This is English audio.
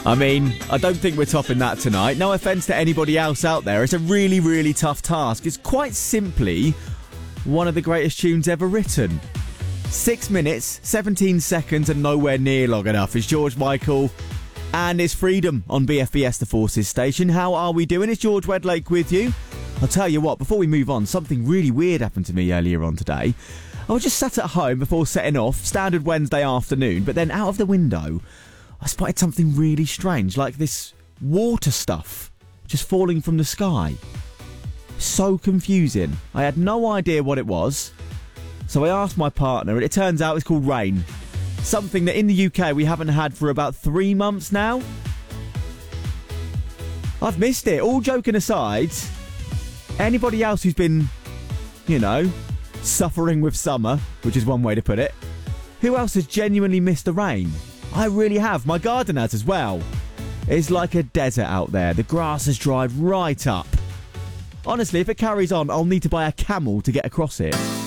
I mean, I don't think we're topping that tonight. No offence to anybody else out there. It's a really, really tough task. It's quite simply one of the greatest tunes ever written. 6 minutes, 17 seconds and nowhere near long enough. It's George Michael and it's Freedom on BFBS The Forces station. How are we doing? It's George Wedlake with you. I'll tell you what, before we move on, something really weird happened to me earlier on today. I was just sat at home before setting off, standard Wednesday afternoon, but then out of the window, I spotted something really strange, like this water stuff just falling from the sky. So confusing. I had no idea what it was. So I asked my partner, and it turns out it's called rain. Something that in the UK we haven't had for about 3 months now. I've missed it. All joking aside, anybody else who's been, suffering with summer, which is one way to put it, who else has genuinely missed the rain? I really have. My garden has as well. It's like a desert out there. The grass has dried right up. Honestly, if it carries on, I'll need to buy a camel to get across it.